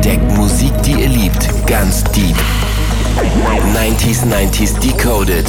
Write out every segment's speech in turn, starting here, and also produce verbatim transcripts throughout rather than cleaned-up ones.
entdeckt Musik, die ihr liebt, ganz deep. neunziger neunzig Decoded.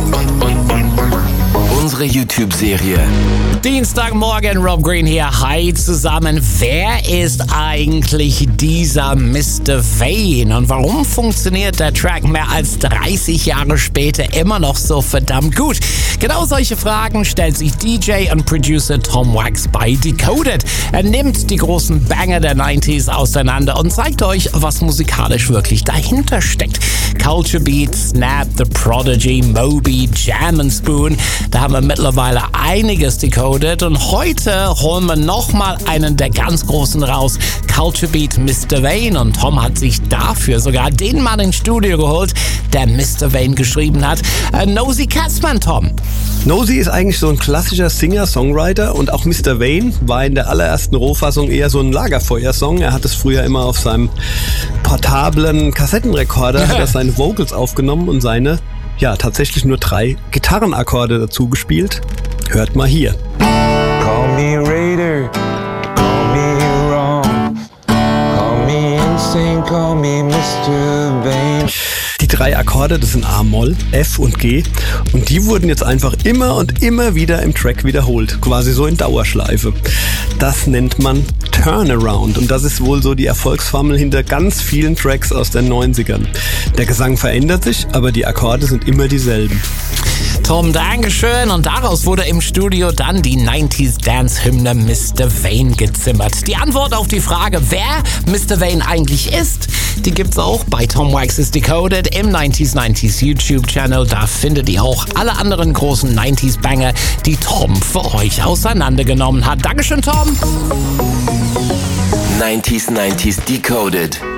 Unsere YouTube-Serie. Dienstagmorgen, Rob Green hier. Hi zusammen. Wer ist eigentlich dieser Mister Vane? Und warum funktioniert der Track mehr als dreißig Jahre später immer noch so verdammt gut? Genau solche Fragen stellt sich D J und Producer Tom Wax bei Decoded. Er nimmt die großen Banger der neunziger auseinander und zeigt euch, was musikalisch wirklich dahinter steckt. Culture Beat, Snap, The Prodigy, Moby, Jam and Spoon. Da haben wir mittlerweile einiges decoded und heute holen wir nochmal einen der ganz großen raus. Culture Beat, Mister Vane, und Tom hat sich dafür sogar den Mann ins Studio geholt, der Mister Vane geschrieben hat. Äh, Nosy Katzman, Tom. Nosy ist eigentlich so ein klassischer Singer-Songwriter und auch Mister Vane war in der allerersten Rohfassung eher so ein Lagerfeuersong. Er hat es früher immer auf seinem portablen Kassettenrekorder, hat er seine Vocals aufgenommen und seine, ja, tatsächlich nur drei Gitarrenakkorde dazu gespielt. Hört mal hier. Call me Raider, call me wrong, call me insane, call me Mister Vane. Die drei Akkorde, das sind A-Moll, F und G, und die wurden jetzt einfach immer und immer wieder im Track wiederholt, quasi so in Dauerschleife. Das nennt man Turnaround und das ist wohl so die Erfolgsformel hinter ganz vielen Tracks aus den neunzigern. Der Gesang verändert sich, aber die Akkorde sind immer dieselben. Tom, Dankeschön. Und daraus wurde im Studio dann die neunziger Dance-Hymne Mister Vane gezimmert. Die Antwort auf die Frage, wer Mister Vane eigentlich ist, die gibt's auch bei Tom Wax's Decoded im neunziger neunzig YouTube-Channel. Da findet ihr auch alle anderen großen neunziger Banger, die Tom für euch auseinandergenommen hat. Dankeschön, Tom. neunziger neunzig Decoded.